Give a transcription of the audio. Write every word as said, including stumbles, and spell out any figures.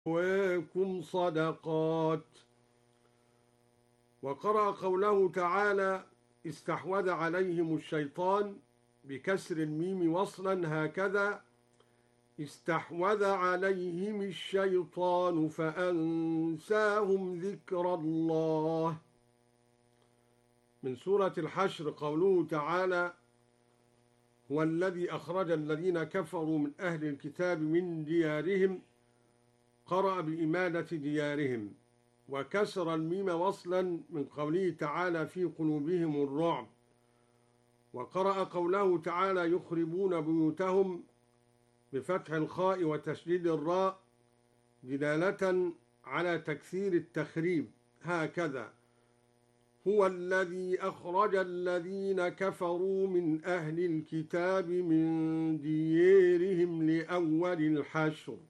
وَأَتْوَاكُمْ صَدَقَاتٍ. وقرأ قوله تعالى: استحوذ عليهم الشيطان بكسر الميم وصلا هكذا: استحوذ عليهم الشيطان فأنساهم ذكر الله. من سورة الحشر قوله تعالى: هو الذي أخرج الذين كفروا من أهل الكتاب من ديارهم، قرأ بإمادة ديارهم وكسر الميم وصلا من قوله تعالى: في قلوبهم الرعب. وقرأ قوله تعالى: يخربون بيوتهم بفتح الخاء وتشديد الراء دلالة على تكثير التخريب هكذا: هو الذي أخرج الذين كفروا من أهل الكتاب من ديارهم لأول الحشر.